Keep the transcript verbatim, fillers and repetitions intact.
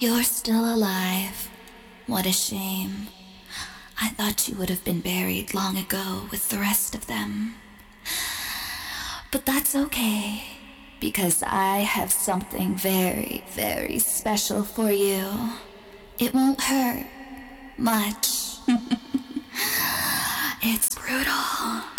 You're still alive. What a shame. I thought you would have been buried long ago with the rest of them. But that's okay, because I have something very, very special for you. It won't hurt much.